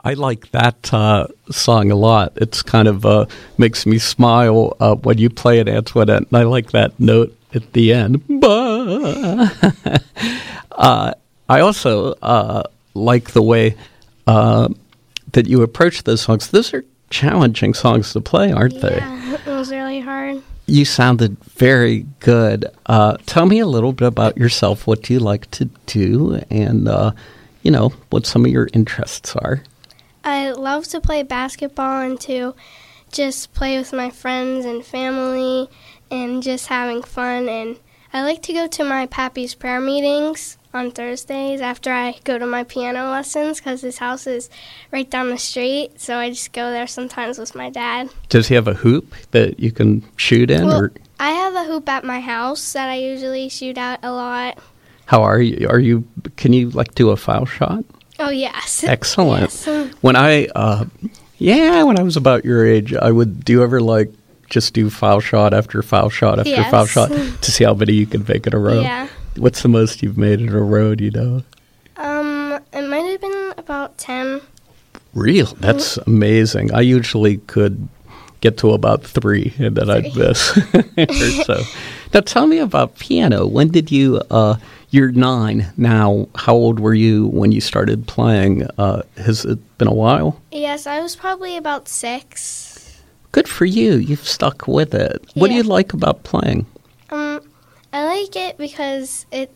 I like that song a lot. It's kind of makes me smile when you play it, Antoinette, and I like that note at the end. I also like the way that you approach those songs. Those are challenging songs to play, aren't they? Yeah, it was really hard. You sounded very good. Tell me a little bit about yourself. What do you like to do? And, what some of your interests are. I love to play basketball and to just play with my friends and family and just having fun. And I like to go to my pappy's prayer meetings on Thursdays after I go to my piano lessons because his house is right down the street. So I just go there sometimes with my dad. Does he have a hoop that you can shoot in? Well, or I have a hoop at my house that I usually shoot at a lot. How are you? Can you do a foul shot? Oh, yes. Excellent. Yes. When I was about your age, I would. Do you ever just do foul shot after foul shot after Yes. foul shot to see how many you can make in a row? Yeah. What's the most you've made in a row? Do you know? It might have been about 10. Real? That's amazing. I usually could get to about 3, and then I'd miss. So, now tell me about piano. When did you? You're 9 now. How old were you when you started playing? Has it been a while? Yes, I was probably about 6. Good for you. You've stuck with it. What do Yeah. you like about playing? I like it because it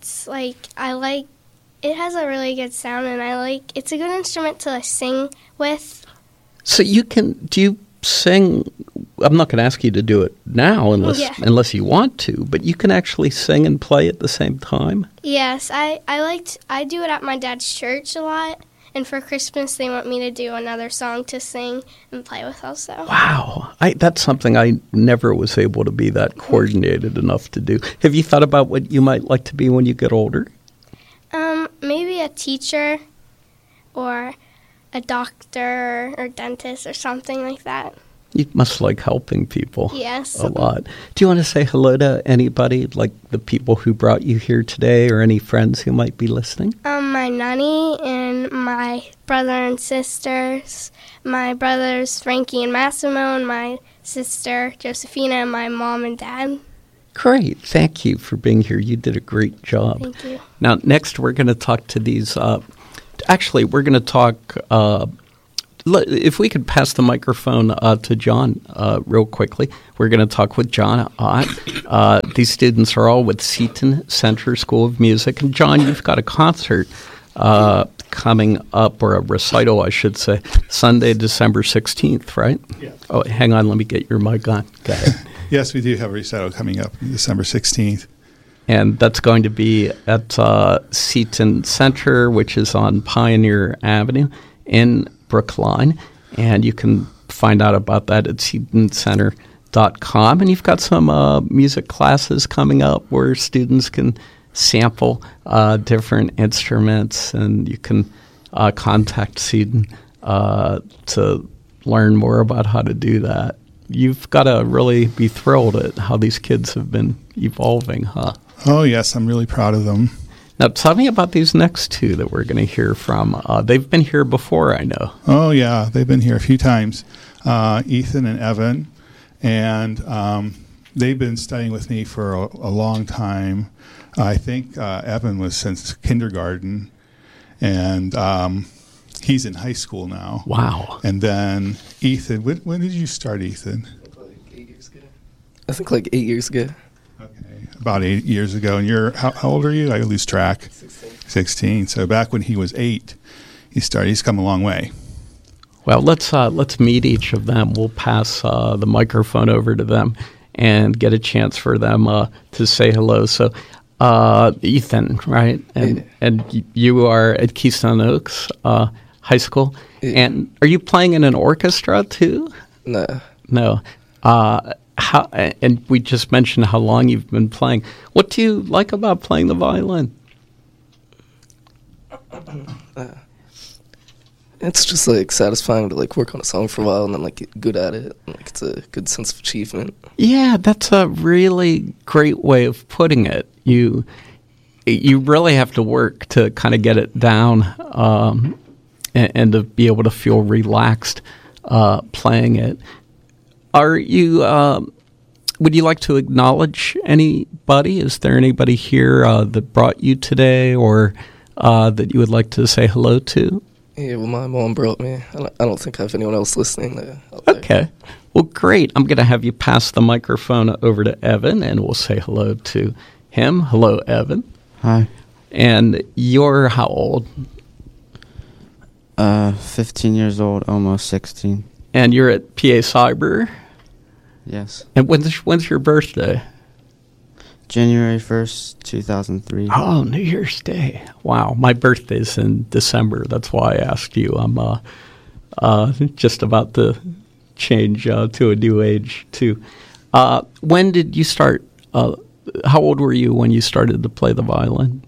has a really good sound, and it's a good instrument to sing with. So do you sing? I'm not going to ask you to do it now unless you want to, but you can actually sing and play at the same time? Yes, I do it at my dad's church a lot, and for Christmas they want me to do another song to sing and play with also. Wow. That's something I never was able to be that coordinated enough to do. Have you thought about what you might like to be when you get older? Maybe a teacher or a doctor or dentist or something like that. You must like helping people. Yes. A lot. Do you want to say hello to anybody, like the people who brought you here today or any friends who might be listening? My nanny and my brother and sisters, my brothers Frankie and Massimo, and my sister Josephina, and my mom and dad. Great. Thank you for being here. You did a great job. Thank you. Now, next we're going to talk to these actually, we're going to talk if we could pass the microphone to John real quickly. We're going to talk with John Ott. These students are all with Seton Center School of Music. And, John, you've got a concert coming up, or a recital, I should say, Sunday, December 16th, right? Yes. Oh, hang on. Let me get your mic on. Go ahead. Yes, we do have a recital coming up December 16th. And that's going to be at Seton Center, which is on Pioneer Avenue in Brookline. And you can find out about that at SetonCenter.com. And you've got some music classes coming up where students can sample different instruments, and you can contact Seton to learn more about how to do that. You've got to really be thrilled at how these kids have been evolving, huh? Oh, yes, I'm really proud of them. Now, tell me about these next two that we're going to hear from. They've been here before, I know. Oh, yeah, they've been here a few times, Ethan and Evan, and they've been studying with me for a long time. I think Evan was since kindergarten, and he's in high school now. Wow. And then Ethan, when did you start, Ethan? Like 8 years ago. I think like 8 years ago. Okay, about 8 years ago. And you're, how old are you? I lose track. 16. So back when he was 8, he's come a long way. Well, let's meet each of them. We'll pass the microphone over to them and get a chance for them to say hello. So, Ethan, right? And you are at Keystone Oaks High School. Yeah. And are you playing in an orchestra too? No. How? And we just mentioned how long you've been playing. What do you like about playing the violin? It's just like satisfying to like work on a song for a while and then like get good at it. Like it's a good sense of achievement. Yeah, that's a really great way of putting it. You really have to work to kind of get it down. and to be able to feel relaxed playing it. Are you? Would you like to acknowledge anybody? Is there anybody here that brought you today, or that you would like to say hello to? Yeah, well, my mom brought me. I don't think I have anyone else listening there. Okay. Well, great. I'm going to have you pass the microphone over to Evan, and we'll say hello to him. Hello, Evan. Hi. And you're how old? 15 years old, almost 16. And you're at PA Cyber? Yes. And when's your birthday? January 1st, 2003. Oh, New Year's Day. Wow. My birthday's in December. That's why I asked you. I'm just about to change to a new age, too. When did you start? How old were you when you started to play the violin?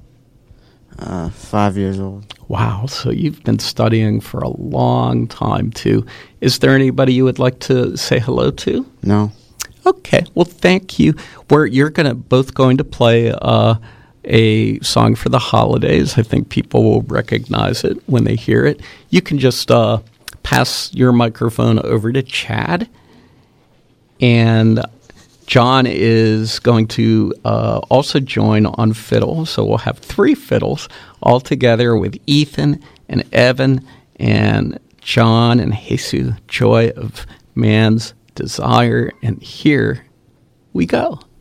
5 years old. Wow. So you've been studying for a long time, too. Is there anybody you would like to say hello to? No. Okay. Well, thank you. You're both going to play a song for the holidays. I think people will recognize it when they hear it. You can just pass your microphone over to Chad. And John is going to also join on fiddle. So we'll have 3 fiddles all together with Ethan and Evan and John and Jesus, Joy of Man's Desire. And here we go.